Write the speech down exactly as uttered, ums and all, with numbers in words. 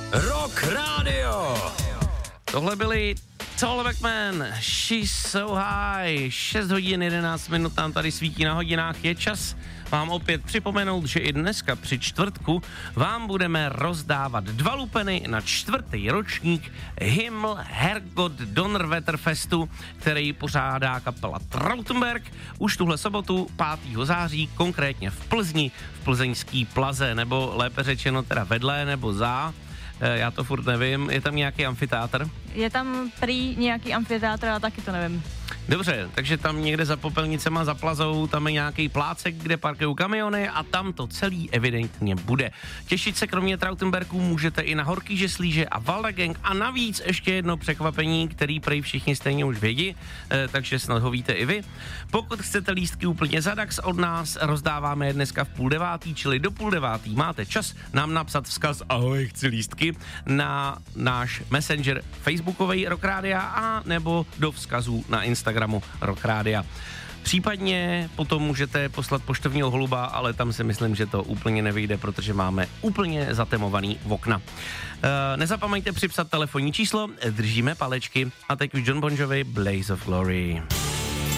Rock Radio. Tohle byli Tall Backman, She's So High, šest hodin jedenáct minut nám tady svítí na hodinách, je čas vám opět připomenout, že i dneska při čtvrtku vám budeme rozdávat dva lupeny na čtvrtý ročník Himmel Herrgott Donnerwetterfestu, který pořádá kapela Trautenberg už tuhle sobotu pátého září, konkrétně v Plzni, v plzeňský Plaze, nebo lépe řečeno teda vedle nebo za. Já to furt nevím, je tam nějaký amfiteátr? Je tam prý nějaký amfiteátr, ale taky to nevím. Dobře, takže tam někde za Popelnicema, za Plazou, tam je nějaký plácek, kde parkují kamiony a tam to celý evidentně bude. Těšit se kromě Trautenbergů můžete i na Horký Žeslíže a Valda Gang a navíc ještě jedno překvapení, který prej všichni stejně už vědí, eh, takže snad ho víte i vy. Pokud chcete lístky úplně za Dax od nás, rozdáváme je dneska v půl devátý, čili do půl devátý máte čas nám napsat vzkaz ahoj, chci lístky na náš messenger facebookovej Rock Rádia a nebo do vzkazů na Instagramu Rock Rádia. Případně potom můžete poslat poštovního holuba, ale tam si myslím, že to úplně nevyjde, protože máme úplně zatemovaný okna. E, nezapomeňte připsat telefonní číslo, držíme palečky a teď už John Bon Jovi, Blaze of Glory.